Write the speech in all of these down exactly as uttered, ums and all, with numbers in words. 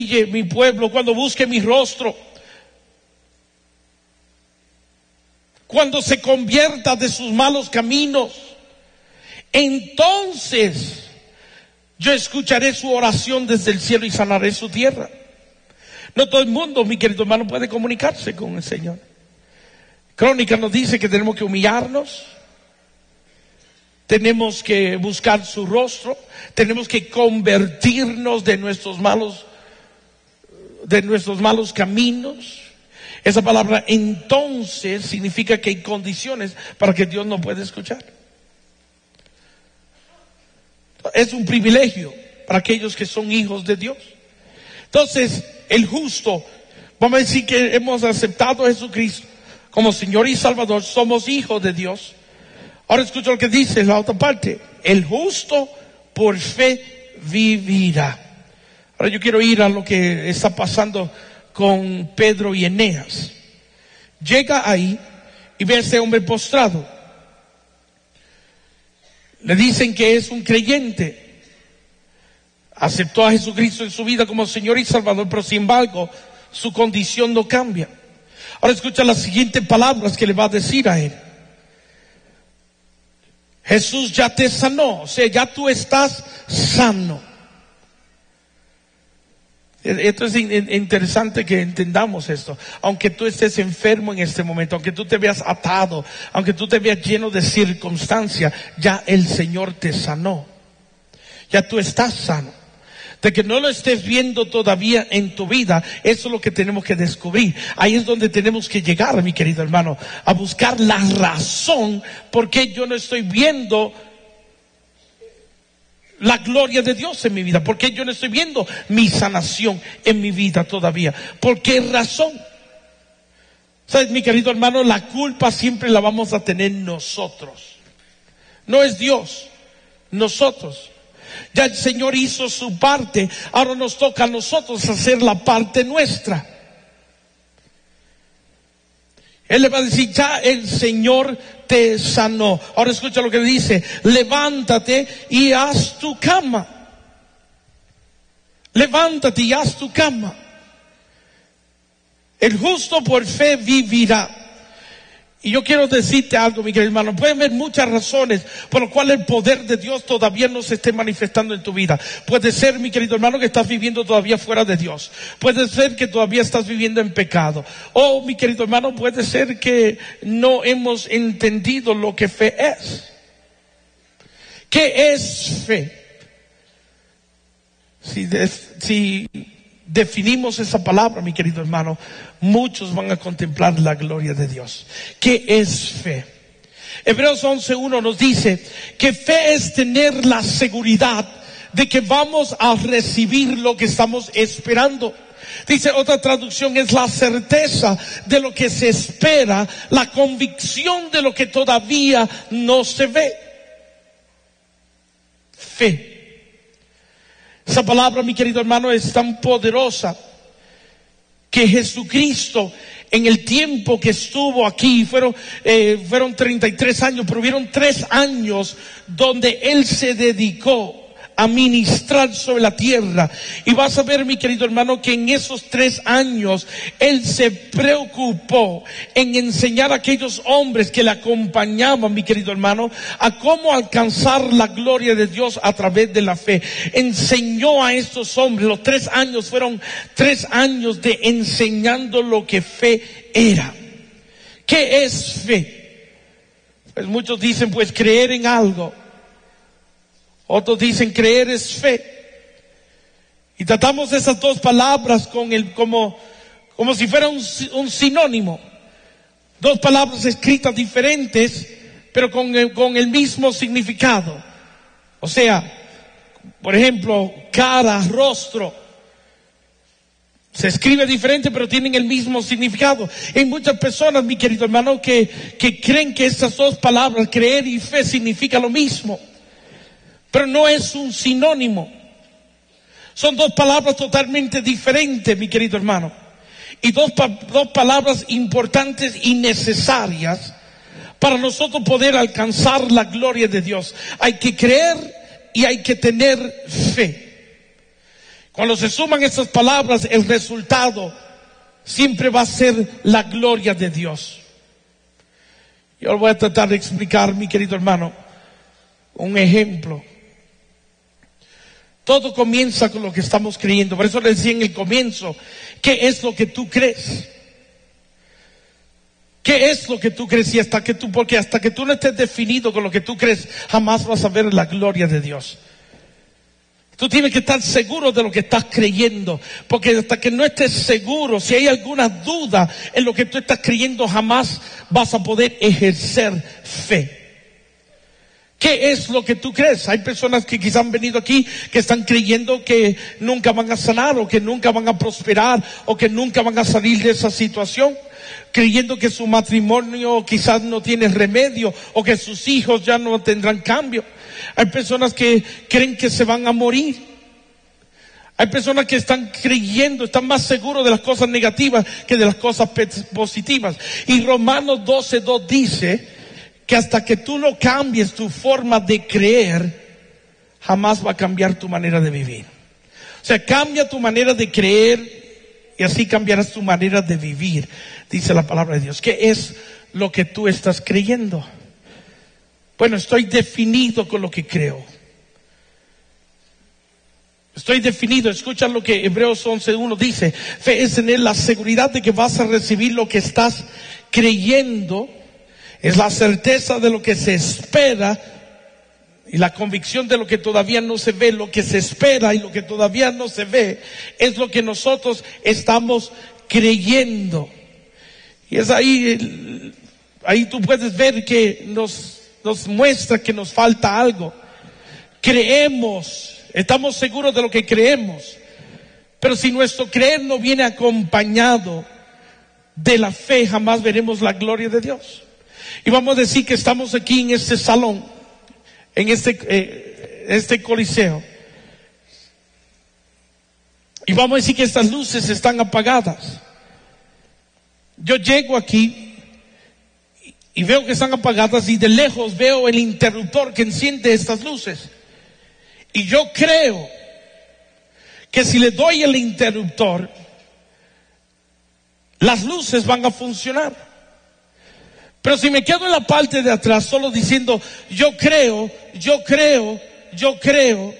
mi pueblo, cuando busque mi rostro, cuando se convierta de sus malos caminos, entonces yo escucharé su oración desde el cielo y sanaré su tierra. No todo el mundo, mi querido hermano, puede comunicarse con el Señor. Crónica nos dice que tenemos que humillarnos, tenemos que buscar su rostro, tenemos que convertirnos de nuestros malos, de nuestros malos caminos. Esa palabra entonces significa que hay condiciones para que Dios nos pueda escuchar. Es un privilegio para aquellos que son hijos de Dios. Entonces, el justo, vamos a decir que hemos aceptado a Jesucristo como Señor y Salvador, somos hijos de Dios. Ahora escucha lo que dice la otra parte: el justo por fe vivirá. Ahora yo quiero ir a lo que está pasando con Pedro y Eneas. Llega ahí y ve a ese hombre postrado. Le dicen que es un creyente, aceptó a Jesucristo en su vida como Señor y Salvador, pero sin embargo su condición no cambia. Ahora escucha las siguientes palabras que le va a decir a él: Jesús ya te sanó, o sea, ya tú estás sano. Esto es interesante que entendamos esto. Aunque tú estés enfermo en este momento, aunque tú te veas atado, aunque tú te veas lleno de circunstancias, ya el Señor te sanó. Ya tú estás sano. De que no lo estés viendo todavía en tu vida, eso es lo que tenemos que descubrir. Ahí es donde tenemos que llegar, mi querido hermano, a buscar la razón por qué yo no estoy viendo la gloria de Dios en mi vida, por qué yo no estoy viendo mi sanación en mi vida todavía. ¿Por qué razón? ¿Sabes, mi querido hermano? La culpa siempre la vamos a tener nosotros. No es Dios, nosotros. Ya el Señor hizo su parte, ahora nos toca a nosotros hacer la parte nuestra. Él le va a decir, ya el Señor te sanó. Ahora escucha lo que dice: levántate y haz tu cama. Levántate y haz tu cama. El justo por fe vivirá. Y yo quiero decirte algo, mi querido hermano. Pueden haber muchas razones por las cuales el poder de Dios todavía no se esté manifestando en tu vida. Puede ser, mi querido hermano, que estás viviendo todavía fuera de Dios. Puede ser que todavía estás viviendo en pecado. O, mi querido hermano, puede ser que no hemos entendido lo que fe es. ¿Qué es fe? Si, de, si definimos esa palabra, mi querido hermano, muchos van a contemplar la gloria de Dios. ¿Qué es fe? Hebreos once uno nos dice que fe es tener la seguridad de que vamos a recibir lo que estamos esperando. Dice otra traducción, es la certeza de lo que se espera, la convicción de lo que todavía no se ve. Fe. Esa palabra, mi querido hermano, es tan poderosa que Jesucristo, en el tiempo que estuvo aquí, fueron, eh, fueron treinta y tres años, pero hubieron tres años donde Él se dedicó a ministrar sobre la tierra. Y vas a ver, mi querido hermano, que en esos tres años Él se preocupó en enseñar a aquellos hombres que le acompañaban, mi querido hermano, a cómo alcanzar la gloria de Dios a través de la fe. Enseñó a estos hombres. Los tres años fueron tres años de enseñando lo que fe era. ¿Qué es fe? Pues muchos dicen, pues creer en algo. Otros dicen creer es fe. Y tratamos esas dos palabras con el, como, como si fuera un, un sinónimo. Dos palabras escritas diferentes, pero con el, con el mismo significado. O sea, por ejemplo, cara, rostro. Se escribe diferente, pero tienen el mismo significado. Hay muchas personas, mi querido hermano, que, que creen que estas dos palabras, creer y fe, significan lo mismo. Pero no es un sinónimo. Son dos palabras totalmente diferentes, mi querido hermano. Y dos, dos palabras importantes y necesarias para nosotros poder alcanzar la gloria de Dios. Hay que creer y hay que tener fe. Cuando se suman esas palabras, el resultado siempre va a ser la gloria de Dios. Yo voy a tratar de explicar, mi querido hermano, un ejemplo. Todo comienza con lo que estamos creyendo. Por eso le decía en el comienzo, ¿qué es lo que tú crees? ¿Qué es lo que tú crees? Y hasta que tú, porque hasta que tú no estés definido con lo que tú crees, jamás vas a ver la gloria de Dios. Tú tienes que estar seguro de lo que estás creyendo, porque hasta que no estés seguro, si hay alguna duda en lo que tú estás creyendo, jamás vas a poder ejercer fe. ¿Qué es lo que tú crees? Hay personas que quizás han venido aquí que están creyendo que nunca van a sanar, o que nunca van a prosperar, o que nunca van a salir de esa situación, creyendo que su matrimonio quizás no tiene remedio, o que sus hijos ya no tendrán cambio. Hay personas que creen que se van a morir. Hay personas que están creyendo, están más seguros de las cosas negativas que de las cosas positivas. Y Romanos doce dos dice que hasta que tú no cambies tu forma de creer, jamás va a cambiar tu manera de vivir. O sea, cambia tu manera de creer y así cambiarás tu manera de vivir, dice la palabra de Dios. ¿Qué es lo que tú estás creyendo? Bueno, estoy definido con lo que creo. Estoy definido. Escucha lo que Hebreos once uno dice. Fe es tener la seguridad de que vas a recibir lo que estás creyendo. Es la certeza de lo que se espera y la convicción de lo que todavía no se ve. Lo que se espera y lo que todavía no se ve es lo que nosotros estamos creyendo. Y es ahí, ahí tú puedes ver que nos, nos muestra que nos falta algo. Creemos, estamos seguros de lo que creemos, pero si nuestro creer no viene acompañado de la fe, jamás veremos la gloria de Dios. Y vamos a decir que estamos aquí en este salón, en este, eh, este coliseo, y vamos a decir que estas luces están apagadas. Yo llego aquí y veo que están apagadas, y de lejos veo el interruptor que enciende estas luces. Y yo creo que si le doy el interruptor, las luces van a funcionar. Pero si me quedo en la parte de atrás solo diciendo yo creo, yo creo, yo creo,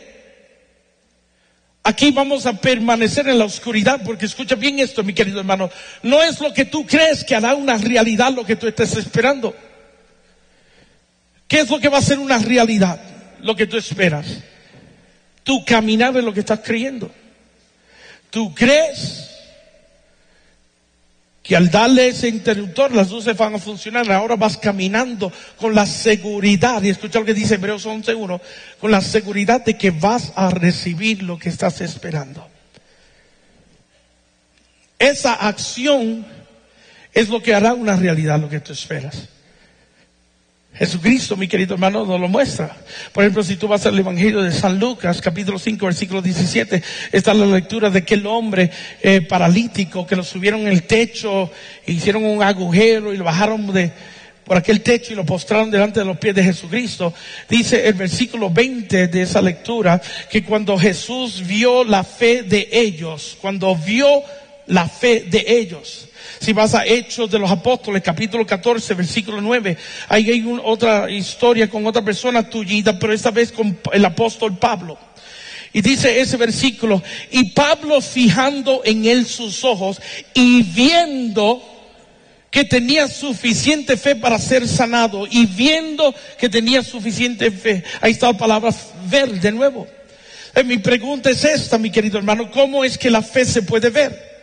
aquí vamos a permanecer en la oscuridad. Porque escucha bien esto, mi querido hermano, no es lo que tú crees que hará una realidad lo que tú estás esperando. ¿Qué es lo que va a ser una realidad? Lo que tú esperas. Tu caminar en lo que estás creyendo. Tú crees que al darle ese interruptor las luces van a funcionar. Ahora vas caminando con la seguridad, y escucha lo que dice Hebreos once uno, con la seguridad de que vas a recibir lo que estás esperando. Esa acción es lo que hará una realidad lo que tú esperas. Jesucristo, mi querido hermano, nos lo muestra. Por ejemplo, si tú vas al Evangelio de San Lucas, capítulo cinco, versículo diecisiete, está la lectura de aquel hombre eh, paralítico que lo subieron en el techo, hicieron un agujero y lo bajaron de, por aquel techo y lo postraron delante de los pies de Jesucristo. Dice el versículo veinte de esa lectura que cuando Jesús vio la fe de ellos, cuando vio la fe de ellos. Si vas a Hechos de los Apóstoles, capítulo catorce, versículo nueve, ahí hay un, otra historia con otra persona tullida, pero esta vez con el apóstol Pablo. Y dice ese versículo, y Pablo fijando en él sus ojos y viendo que tenía suficiente fe para ser sanado, y viendo que tenía suficiente fe, ahí está la palabra ver de nuevo. Eh, mi pregunta es esta, mi querido hermano, ¿cómo es que la fe se puede ver?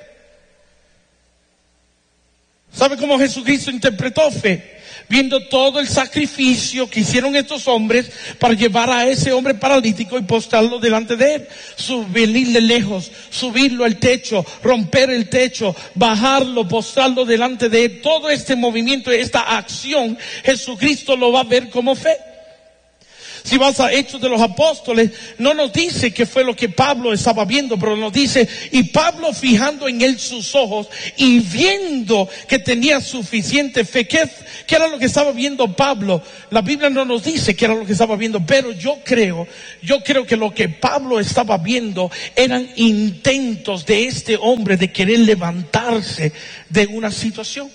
¿Sabe cómo Jesucristo interpretó fe? Viendo todo el sacrificio que hicieron estos hombres para llevar a ese hombre paralítico y postrarlo delante de él. Venir de lejos, subirlo al techo, romper el techo, bajarlo, postrarlo delante de él. Todo este movimiento, esta acción, Jesucristo lo va a ver como fe. Si vas a Hechos de los Apóstoles, no nos dice qué fue lo que Pablo estaba viendo, pero nos dice, y Pablo fijando en él sus ojos y viendo que tenía suficiente fe. ¿Qué, qué era lo que estaba viendo Pablo? La Biblia no nos dice qué era lo que estaba viendo, pero yo creo, yo creo que lo que Pablo estaba viendo eran intentos de este hombre de querer levantarse de una situación.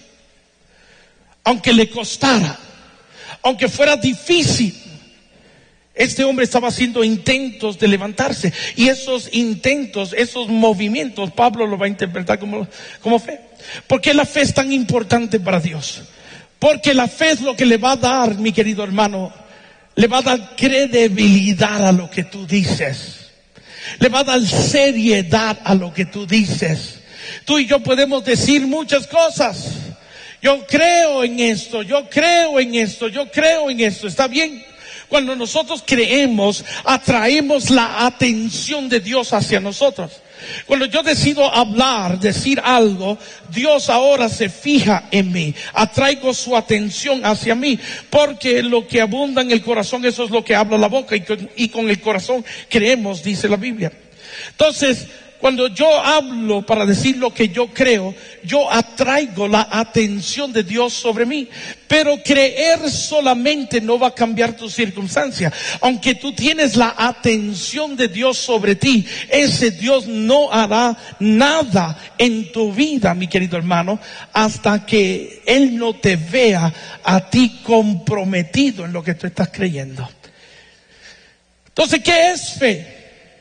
Aunque le costara, aunque fuera difícil, este hombre estaba haciendo intentos de levantarse. Y esos intentos, esos movimientos, Pablo lo va a interpretar como, como fe. ¿Por qué la fe es tan importante para Dios? Porque la fe es lo que le va a dar, mi querido hermano, le va a dar credibilidad a lo que tú dices. Le va a dar seriedad a lo que tú dices. Tú y yo podemos decir muchas cosas. Yo creo en esto, yo creo en esto, yo creo en esto. ¿Está bien? Cuando nosotros creemos, atraemos la atención de Dios hacia nosotros. Cuando yo decido hablar, decir algo, Dios ahora se fija en mí. Atraigo su atención hacia mí. Porque lo que abunda en el corazón, eso es lo que habla la boca. Y con, y con el corazón creemos, dice la Biblia. Entonces, cuando yo hablo para decir lo que yo creo, yo atraigo la atención de Dios sobre mí. Pero creer solamente no va a cambiar tu circunstancia. Aunque tú tienes la atención de Dios sobre ti, ese Dios no hará nada en tu vida, mi querido hermano, hasta que Él no te vea a ti comprometido en lo que tú estás creyendo. Entonces, ¿qué es fe?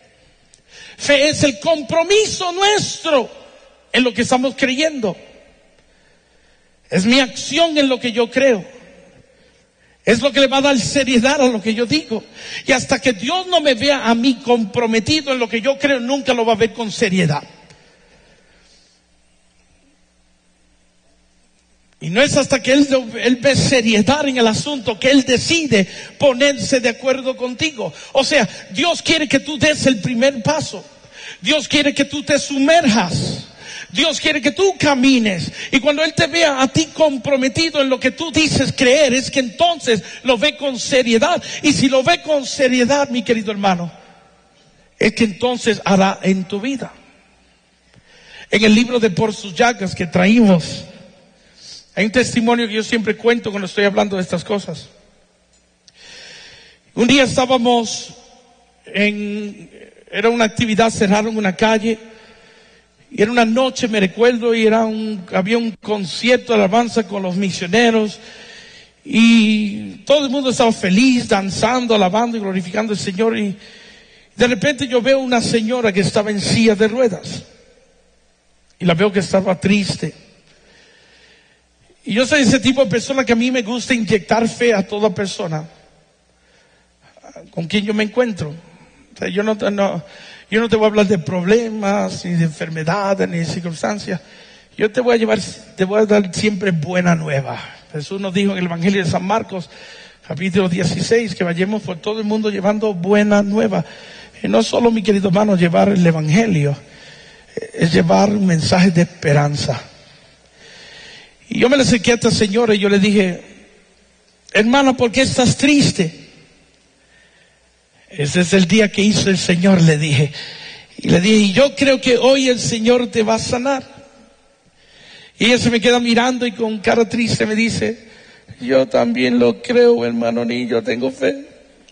Fe es el compromiso nuestro en lo que estamos creyendo. Es mi acción en lo que yo creo. Es lo que le va a dar seriedad a lo que yo digo. Y hasta que Dios no me vea a mí comprometido en lo que yo creo, nunca lo va a ver con seriedad. Y no es hasta que él, él ve seriedad en el asunto que Él decide ponerse de acuerdo contigo. O sea, Dios quiere que tú des el primer paso. Dios quiere que tú te sumerjas. Dios quiere que tú camines. Y cuando Él te vea a ti comprometido en lo que tú dices creer, es que entonces lo ve con seriedad. Y si lo ve con seriedad, mi querido hermano, es que entonces hará en tu vida. En el libro de Por sus llagas que traímos, hay un testimonio que yo siempre cuento cuando estoy hablando de estas cosas. Un día estábamos en, era una actividad, cerraron una calle, y era una noche, me recuerdo, y era un, había un concierto de alabanza con los misioneros, y todo el mundo estaba feliz, danzando, alabando y glorificando al Señor, y de repente yo veo una señora que estaba en silla de ruedas, y la veo que estaba triste. Y yo soy ese tipo de persona que a mí me gusta inyectar fe a toda persona con quien yo me encuentro. O sea, yo no, no, yo no te voy a hablar de problemas, ni de enfermedades, ni de circunstancias. Yo te voy a llevar, te voy a dar siempre buena nueva. Jesús nos dijo en el Evangelio de San Marcos, capítulo dieciséis, que vayamos por todo el mundo llevando buena nueva. Y no solo, mi querido hermano, llevar el Evangelio, es llevar un mensaje de esperanza. Y yo me le acerqué a esta señora y yo le dije, hermana, ¿por qué estás triste? Ese es el día que hizo el Señor, le dije. Y le dije, y yo creo que hoy el Señor te va a sanar. Y ella se me queda mirando y con cara triste me dice, yo también lo creo, hermano, ni yo tengo fe.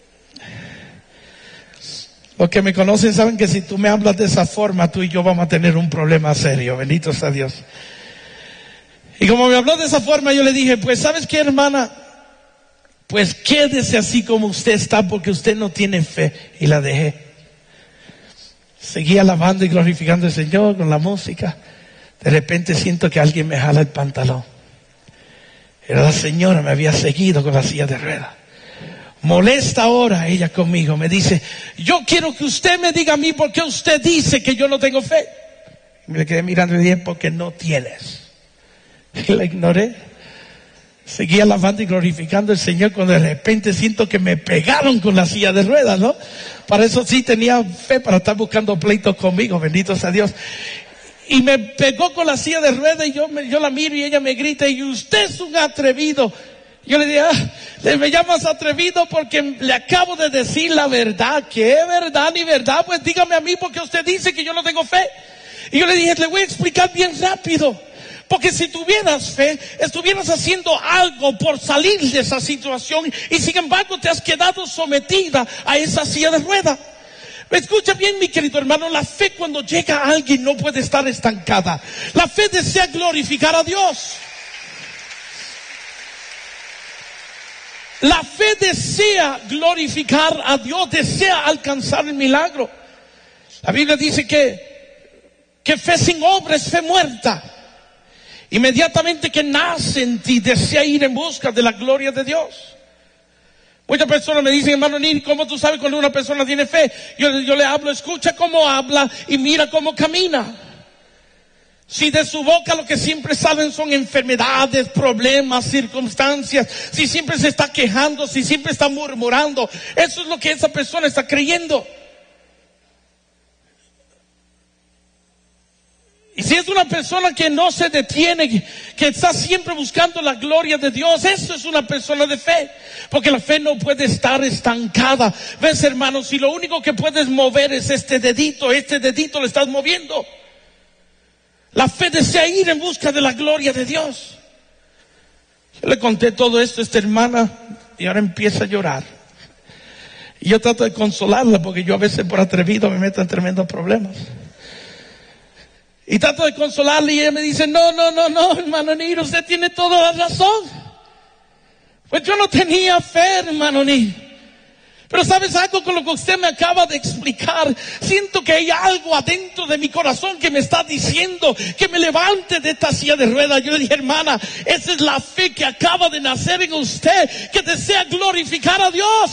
Los que me conocen saben que si tú me hablas de esa forma, tú y yo vamos a tener un problema serio. Bendito sea Dios. Y como me habló de esa forma, yo le dije, pues ¿sabes qué, hermana? Pues quédese así como usted está, porque usted no tiene fe. Y la dejé. Seguí alabando y glorificando al Señor con la música. De repente siento que alguien me jala el pantalón. Era la señora, me había seguido con la silla de ruedas. Molesta ahora ella conmigo, me dice, yo quiero que usted me diga a mí por qué usted dice que yo no tengo fe. Y me quedé mirando y le dije, porque no tienes. Y la ignoré. Seguí alabando y glorificando al Señor cuando de repente siento que me pegaron con la silla de ruedas, ¿no? Para eso sí tenía fe para estar buscando pleitos conmigo, bendito sea Dios. Y me pegó con la silla de ruedas y yo, me, yo la miro y ella me grita, y usted es un atrevido. Yo le dije, ah, Le me llamas atrevido porque le acabo de decir la verdad. ¿Qué verdad ni verdad? Pues dígame a mí porque usted dice que yo no tengo fe. Y yo le dije, le voy a explicar bien rápido. Porque si tuvieras fe, estuvieras haciendo algo por salir de esa situación y sin embargo te has quedado sometida a esa silla de ruedas. Me escucha bien, mi querido hermano, la fe cuando llega a alguien no puede estar estancada. La fe desea glorificar a Dios. La fe desea glorificar a Dios, desea alcanzar el milagro. La Biblia dice que, que fe sin obra es fe muerta. Inmediatamente que nace en ti, desea ir en busca de la gloria de Dios. Muchas personas me dicen, hermano Nini, ¿cómo tú sabes cuando una persona tiene fe? Yo, yo le hablo, escucha cómo habla y mira cómo camina. Si de su boca lo que siempre salen son enfermedades, problemas, circunstancias, si siempre se está quejando, si siempre está murmurando, eso es lo que esa persona está creyendo. Y si es una persona que no se detiene, que está siempre buscando la gloria de Dios, eso es una persona de fe. Porque la fe no puede estar estancada. ¿Ves, hermano? Si lo único que puedes mover es este dedito, este dedito lo estás moviendo. La fe desea ir en busca de la gloria de Dios. Yo le conté todo esto a esta hermana y ahora empieza a llorar. Y yo trato de consolarla porque yo a veces por atrevido me meto en tremendos problemas. Y trato de consolarla y ella me dice, no, no, no, no, hermano Niro, usted tiene toda la razón. Pues yo no tenía fe, hermano Niro. Pero ¿sabes algo con lo que usted me acaba de explicar? Siento que hay algo adentro de mi corazón que me está diciendo que me levante de esta silla de ruedas. Yo le dije, hermana, esa es la fe que acaba de nacer en usted, que desea glorificar a Dios.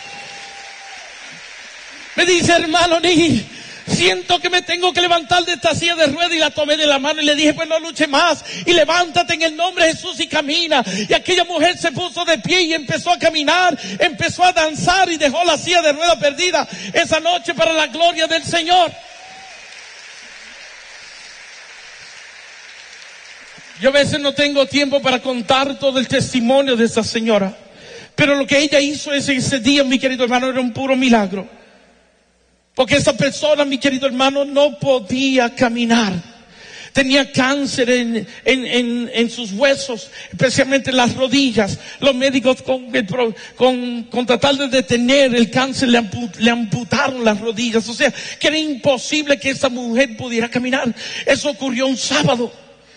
Me dice, hermano Ni, siento que me tengo que levantar de esta silla de ruedas, y la tomé de la mano y le dije, pues no luche más y levántate en el nombre de Jesús y camina. Y aquella mujer se puso de pie y empezó a caminar, empezó a danzar y dejó la silla de ruedas perdida esa noche para la gloria del Señor. Yo a veces no tengo tiempo para contar todo el testimonio de esta señora, pero lo que ella hizo ese, ese día, mi querido hermano, era un puro milagro. Porque esa persona, mi querido hermano, no podía caminar. Tenía cáncer en, en, en, en sus huesos, especialmente en las rodillas. Los médicos con, con, con tratar de detener el cáncer le, amput, le amputaron las rodillas. O sea, que era imposible que esa mujer pudiera caminar. Eso ocurrió un sábado.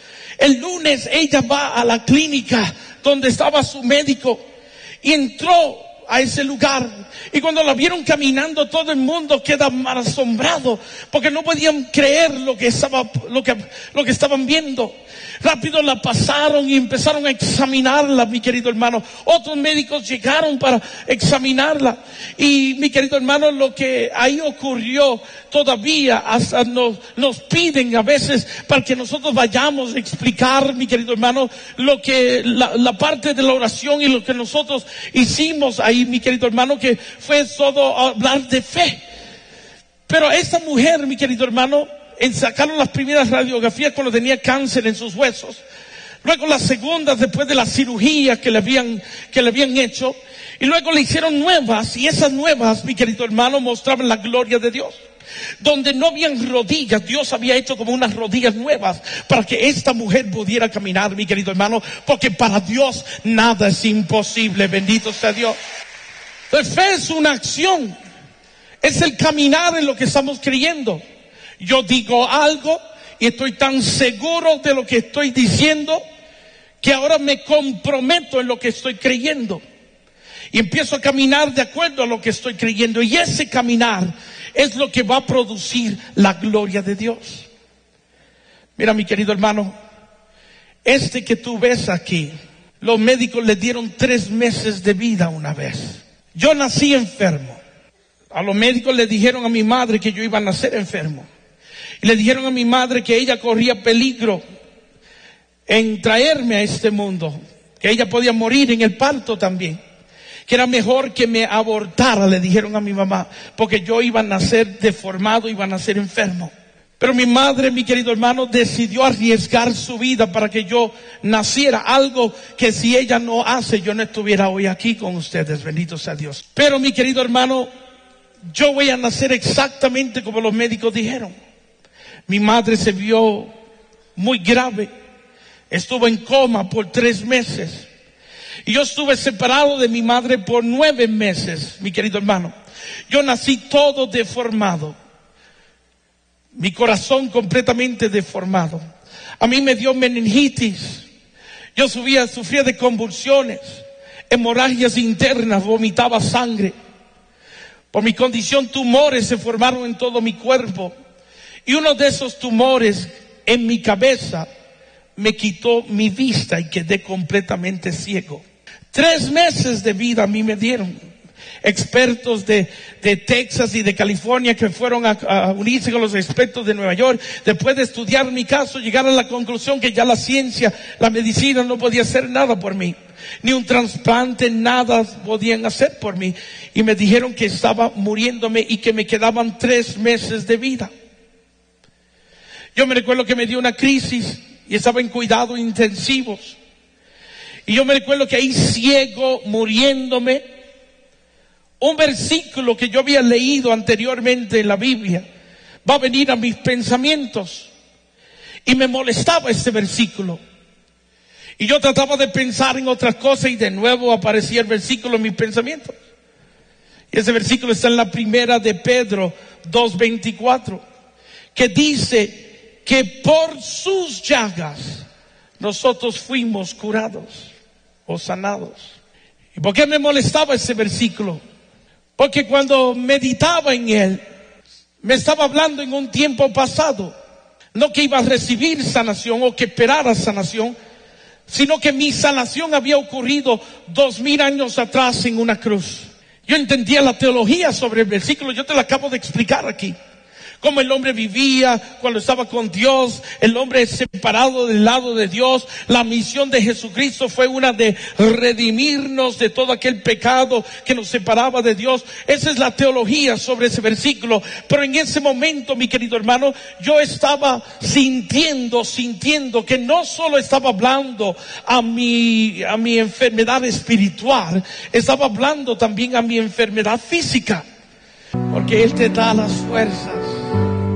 El lunes ella va a la clínica donde estaba su médico y entró a ese lugar. Y cuando la vieron caminando, todo el mundo queda asombrado porque no podían creer lo que estaba, lo que, lo que estaban viendo. Rápido la pasaron y empezaron a examinarla, mi querido hermano. Otros médicos llegaron para examinarla. Y mi querido hermano, lo que ahí ocurrió todavía hasta nos, nos piden a veces para que nosotros vayamos a explicar, mi querido hermano, lo que, la, la parte de la oración y lo que nosotros hicimos ahí, mi querido hermano, que fue todo hablar de fe. Pero esta mujer, mi querido hermano, en sacaron las primeras radiografías cuando tenía cáncer en sus huesos. Luego las segundas después de la cirugía que le habían, que le habían hecho. Y luego le hicieron nuevas, y esas nuevas, mi querido hermano, mostraban la gloria de Dios. Donde no habían rodillas, Dios había hecho como unas rodillas nuevas para que esta mujer pudiera caminar, mi querido hermano, porque para Dios nada es imposible, bendito sea Dios. Entonces, fe es una acción, es el caminar en lo que estamos creyendo. Yo digo algo y estoy tan seguro de lo que estoy diciendo que ahora me comprometo en lo que estoy creyendo. Y empiezo a caminar de acuerdo a lo que estoy creyendo. Y ese caminar es lo que va a producir la gloria de Dios. Mira, mi querido hermano, este que tú ves aquí, los médicos le dieron tres meses de vida una vez. Yo nací enfermo. A los médicos le dijeron a mi madre que yo iba a nacer enfermo. Y le dijeron a mi madre que ella corría peligro en traerme a este mundo, que ella podía morir en el parto también, que era mejor que me abortara, le dijeron a mi mamá, porque yo iba a nacer deformado, iba a nacer enfermo. Pero mi madre, mi querido hermano, decidió arriesgar su vida para que yo naciera. Algo que si ella no hace, yo no estuviera hoy aquí con ustedes. Bendito sea Dios. Pero mi querido hermano, yo voy a nacer exactamente como los médicos dijeron. Mi madre se vio muy grave. Estuvo en coma por tres meses. Y yo estuve separado de mi madre por nueve meses, mi querido hermano. Yo nací todo deformado. Mi corazón completamente deformado. A mí me dio meningitis. Yo subía, sufría de convulsiones, hemorragias internas, vomitaba sangre. Por mi condición, tumores se formaron en todo mi cuerpo. Y uno de esos tumores en mi cabeza me quitó mi vista y quedé completamente ciego. Tres meses de vida a mí me dieron. Expertos de, de Texas y de California que fueron a, a unirse con los expertos de Nueva York, después de estudiar mi caso, llegaron a la conclusión que ya la ciencia, la medicina no podía hacer nada por mí. Ni un trasplante, nada podían hacer por mí. Y me dijeron que estaba muriéndome y que me quedaban tres meses de vida. Yo me recuerdo que me dio una crisis y estaba en cuidados intensivos. Y yo me recuerdo que ahí ciego, muriéndome, un versículo que yo había leído anteriormente en la Biblia va a venir a mis pensamientos. Y me molestaba ese versículo. Y yo trataba de pensar en otras cosas y de nuevo aparecía el versículo en mis pensamientos. Y ese versículo está en la primera de Pedro dos veinticuatro, que dice que por sus llagas nosotros fuimos curados o sanados. ¿Y por qué me molestaba ese versículo? Porque cuando meditaba en él, me estaba hablando en un tiempo pasado. No que iba a recibir sanación o que esperara sanación, sino que mi sanación había ocurrido dos mil años atrás en una cruz. Yo entendía la teología sobre el versículo, yo te lo acabo de explicar aquí. Cómo el hombre vivía cuando estaba con Dios, el hombre separado del lado de Dios. La misión de Jesucristo fue una de redimirnos de todo aquel pecado que nos separaba de Dios. Esa es la teología sobre ese versículo. Pero en ese momento, mi querido hermano, yo estaba sintiendo, sintiendo que no solo estaba hablando a mi, a mi enfermedad espiritual, estaba hablando también a mi enfermedad física. Porque Él te da las fuerzas